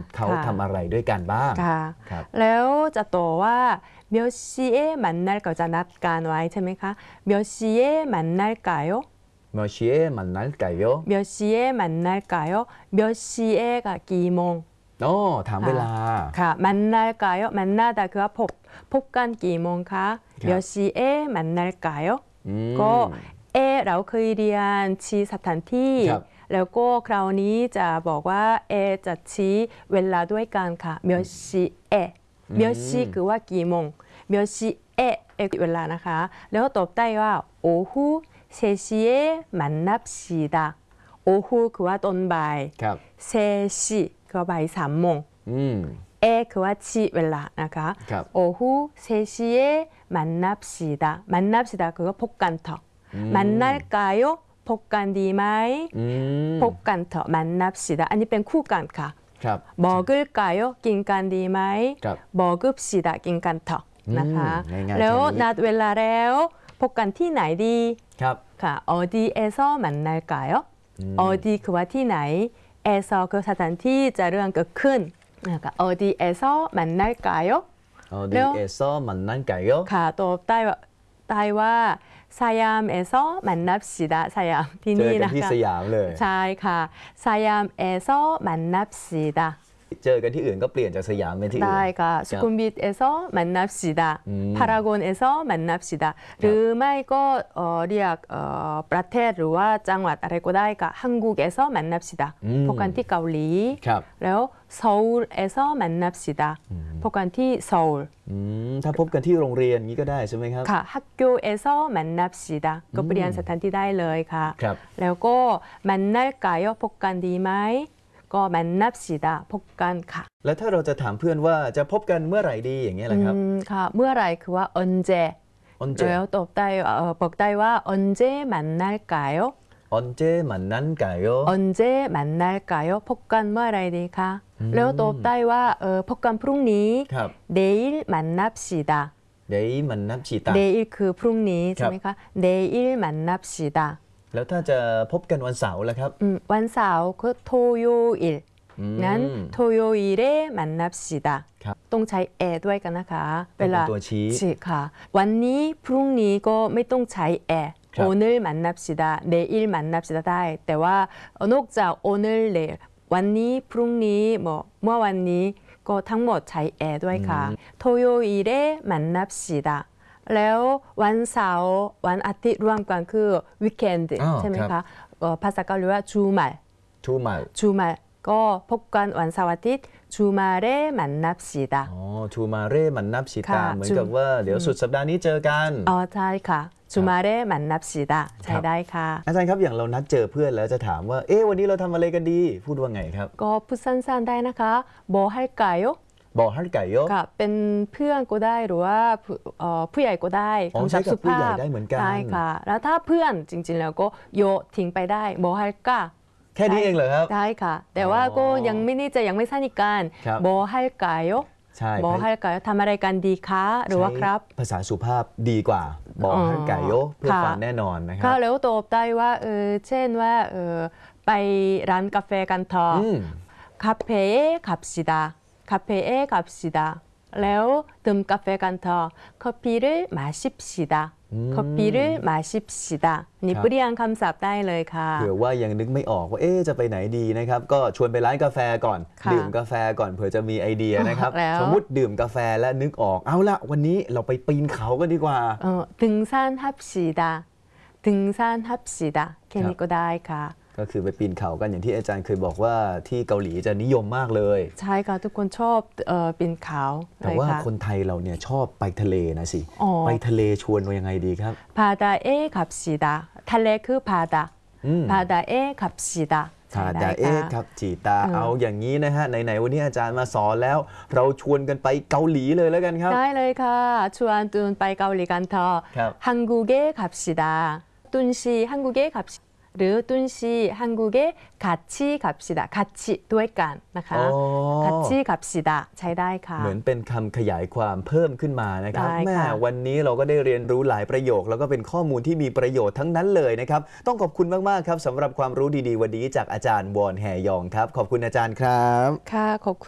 เขาทำอะไรด้วยกันบ้างครับแล้วจะต่อว่า몇 시에 만날까요? 자, 낮간 와이ใช่ไหมคะ몇 시에 만날까요? 몇 시에 만날까요? 몇 시에 만날까요? 몇 시에가 กี่โมงถามเวลาค่ะ만날까요? 만나다 คือว่าพบกันกี่โมงคะ몇 시에 만날까요? ก็เราเคยเรียนชี้สถานที่แล้วก็คราวนี้จะบอกว่าจะชี้เวลาด้วยกันค่ะ몇 시에 몇 시คือว่ากี่โมง몇 시에เวลานะคะแล้วตอบได้ว่า오후 3시에 만납시다 오후คือว่าตอนบ่าย3시คือว่าบ่าย3โมงคือว่าชี้เวลานะคะ오후 3시에 만납시다 만납시다คือว่าพบกันเถอะ만날까요พบกันดีไหมพบกันเถอะ만납시다อันนี้เป็นคู่กันค่ะ먹을까요กินกันดีไหม먹읍시다กินกันเถอะนะคะแล้วนัดเวลาแล้วพบกันที่ไหนดีค่ะ어디에서 만날까요 어디คือว่าที่ไหน에서คือสถานที่จะเรื่องเกิดขึ้นนะคะ어디에서 만날까요 어디에서 만날까요 ค่ะตอบได้ว่า사얌에서 만납시다. 사얌ที่นี่นะคะเจอกันที่สยามเลยใช่ค่ะ사얌에서 만납시다. เจอกันที่อื่นก็เปลี่ยนจากสยามไปที่อื่นได้ค่ะสุขุมวิท에서 만납시다. 파라곤에서 만납시다. หรือไม่ก็เรียกประเทศหรือว่าจังหวัดอะไรก็ได้ค่ะ한국에서 만납시다. พบกันที่เกาหลีแล้ว서울에서 만납시다. พบกันที่โซลถ้าพบกันที่โรงเรียนนี้ก็ได้ใช่ไหมครับค่ะ학교에서 만납시다. ก็เปลี่ยนสถานที่ได้เลยค่ะแล้วก็만날까요พบกันดีไหมก็만납시다พบกันค่ะแล้วถ้าเราจะถามเพื่อนว่าจะพบกันเมื่อไหร่ดีอย่างเงี้ยแหละครับค่ะเมื่อไหร่คือว่า언제แล้วตอบได้บอกได้ว่า언제 만날까요 언제 만날까요 언제 만날까요พบกันเมื่อไหร่ดีคะแล้วตอบได้ว่าพบกันพรุ่งนี้내일 만납시다 내일 만납시다 내일คือพรุ่งนี้ใช่ไหมคะ내일 만납시다 แล้วถ้าจะพบกันวันเสาร์ล่ะครับวันเสาร์คือ토요일นั้น토요일에 만납시다ต้องใช้ด้วยกันนะคะเวลาตัวชี้ค่ะวันนี้พรุ่งนี้ก็ไม่ต้องใช้오늘 만납시다 내일 만납시다ได้แต่ว่านอกจาก오늘 내일วันนี้พรุ่งนี้เมื่อวันนี้ก็ทั้งหมดใช้ด้วยค่ะ토요일에 만납시다แล้ววันเสาร์วันอาทิตย์รวมกันคือweekendใช่ไหมคะภาษาเกาหลีว่า주말ก็พบกันวันเสาร์อาทิตย์주말에 만납시다 주말에 만납시다เหมือนกับว่าเดี๋ยวสุดสัปดาห์นี้เจอกันใช่ค่ะ주말에 만납시다ใช่ได้ค่ะอาจารย์ครับอย่างเรานัดเจอเพื่อนแล้วจะถามว่าวันนี้เราทำอะไรกันดีพูดว่าไงครับก็พูดสั้นๆได้นะคะ뭐 할까요 บอกฮัลไก่โยค่ะเป็นเพื่อนก็ได้หรือว่าผู้ใหญ่ก็ได้คำศัพท์สุภาพได้เหมือนกันใช่ค่ะแล้วถ้าเพื่อนจริงๆแล้วก็โยทิ้งไปได้뭐 할까 แค่นี้เองเหรอครับได้ค่ะแต่ว่าก็ยังไม่นี่จะยังไม่สนิทกัน뭐 할까요 ใช่ 뭐 할까요ทำอะไรกันดีคะหรือว่าครับภาษาสุภาพดีกว่าบอกฮัลไก่โยเพื่อความแน่นอนนะครับก็แล้วตอบได้ว่าเช่นว่าไปร้านกาแฟกันเถอะ카페에 갑시다 카페에 갑시다. แล้วดื่มกาแฟกันเถอะ커피를 마십시다. 커피를 마십시다. นี่เปลี่ยนคำศัพท์ได้เลยค่ะเผื่อว่ายังนึกไม่ออกว่าจะไปไหนดีนะครับก็ชวนไปร้านกาแฟก่อนดื่มกาแฟก่อนเผื่อจะมีไอเดียนะครับสมมุติดื่มกาแฟและนึกออกเอาละวันนี้เราไปปีนเขากันดีกว่า 등산합시다. 등산합시다. แค่นี้ก็ได้ค่ะก็คือไปปีนเขากันอย่างที่อาจารย์เคยบอกว่าที่เกาหลีจะนิยมมากเลยใช่ค่ะทุกคนชอบปีนเขาแต่ว่าคนไทยเราเนี่ยชอบไปทะเลนะสิไปทะเลชวนว่ายังไงดีครับ 바다에 갑시다ทะเลคือ바다에 갑시다 바다에 갑시다เอาอย่างนี้นะฮะไหนๆวันนี้อาจารย์มาสอนแล้วเราชวนกันไปเกาหลีเลยแล้วกันครับได้เลยค่ะชวนตุนไปเกาหลีกันเถอะ한국에 갑시다 뚠씨 한국에 갑시다หรือตุนชีฮังกูเกะ같이 갑시다 같이ด้วยกันนะคะ같이 갑시다ใช้ได้ค่ะเหมือนเป็นคำขยายความเพิ่มขึ้นมานะครับแม่วันนี้เราก็ได้เรียนรู้หลายประโยคแล้วก็เป็นข้อมูลที่มีประโยชน์ทั้งนั้นเลยนะครับต้องขอบคุณมากๆครับสำหรับความรู้ดีๆวันนี้จากอาจารย์วอนแฮยองครับขอบคุณอาจารย์ครับค่ะขอบคุณ